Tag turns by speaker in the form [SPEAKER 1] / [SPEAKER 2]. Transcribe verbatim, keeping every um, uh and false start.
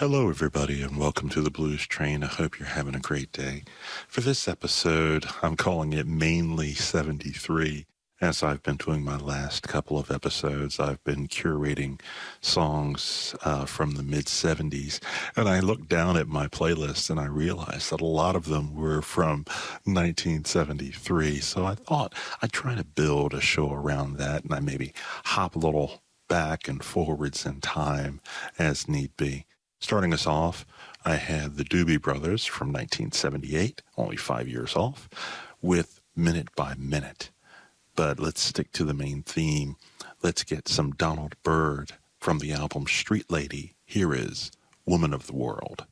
[SPEAKER 1] Hello, everybody, and welcome to the Blues Train. I hope you're having a great day. For this episode, I'm calling it Mainly seventy-three. As I've been doing my last couple of episodes, I've been curating songs uh, from the mid-seventies, and I looked down at my playlist and I realized that a lot of them were from nineteen seventy-three. So I thought I'd try to build a show around that, and I maybe hop a little back and forwards in time as need be. Starting us off, I had the Doobie Brothers from nineteen seventy-eight, only five years off, with Minute by Minute. But let's stick to the main theme. Let's get some Donald Byrd from the album Street Lady. Here is Woman of the World.